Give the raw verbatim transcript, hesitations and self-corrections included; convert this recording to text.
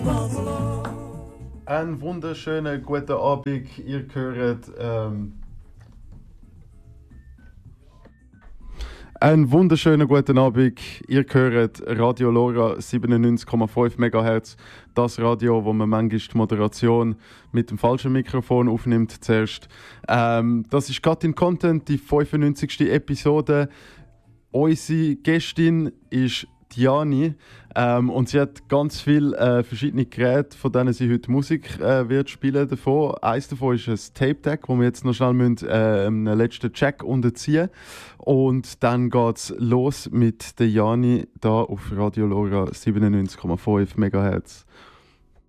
Einen wunderschönen guten Abend. Ihr hört. Ähm Einen wunderschönen guten Abend. Ihr hört Radio Lora siebenundneunzig Komma fünf Megahertz. Das Radio, wo man manchmal die Moderation mit dem falschen Mikrofon aufnimmt zuerst. Ähm, das ist Cut-in Content, die fünfundneunzigste Episode. Unsere Gästin ist Diani ähm, und sie hat ganz viele äh, verschiedene Geräte, von denen sie heute Musik äh, wird spielen davon. Eines davon ist ein Tape-Deck, wo wir jetzt noch schnell müssen, äh, einen letzten Check unterziehen. Und dann geht es los mit der Diani da auf Radio Lora siebenundneunzig Komma fünf Megahertz.